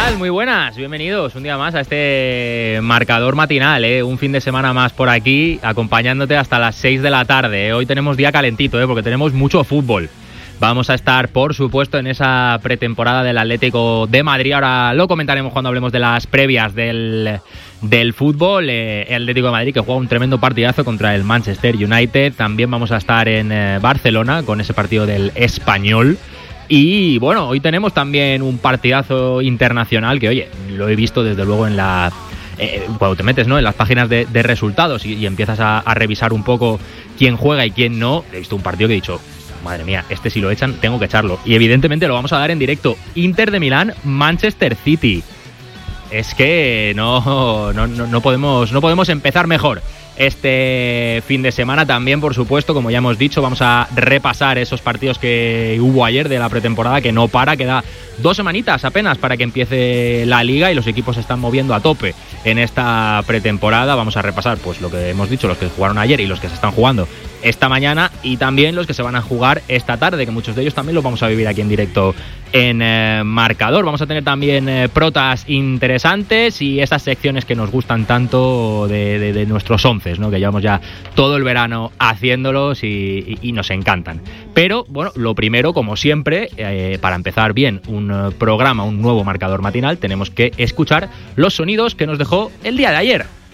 tal? Muy buenas, bienvenidos un día más a este marcador matinal, un fin de semana más por aquí, acompañándote hasta las 6 de la tarde. Hoy tenemos día calentito, porque tenemos mucho fútbol. Vamos a estar, por supuesto, en esa pretemporada del Atlético de Madrid. Ahora lo comentaremos cuando hablemos de las previas del fútbol. El Atlético de Madrid que juega un tremendo partidazo contra el Manchester United. También vamos a estar en Barcelona con ese partido del Español. Y bueno, hoy tenemos también un partidazo internacional que, oye, lo he visto desde luego en cuando te metes, ¿no?, en las páginas de resultados y empiezas a revisar un poco quién juega y quién no. He visto un partido que he dicho, madre mía, si lo echan, tengo que echarlo. Y evidentemente lo vamos a dar en directo. Inter de Milán, Manchester City. Es que no podemos empezar mejor. Este fin de semana también, por supuesto, como ya hemos dicho, vamos a repasar esos partidos que hubo ayer de la pretemporada, que no para, queda 2 semanitas apenas para que empiece la liga y los equipos se están moviendo a tope en esta pretemporada. Vamos a repasar pues lo que hemos dicho, los que jugaron ayer y los que se están jugando esta mañana, y también los que se van a jugar esta tarde, que muchos de ellos también los vamos a vivir aquí en directo en Marcador. Vamos a tener también protas interesantes y esas secciones que nos gustan tanto de nuestros onces, ¿no?, que llevamos ya todo el verano haciéndolos y nos encantan. Pero bueno, lo primero, como siempre, para empezar bien un programa, un nuevo marcador matinal, tenemos que escuchar los sonidos que nos dejó el día de ayer.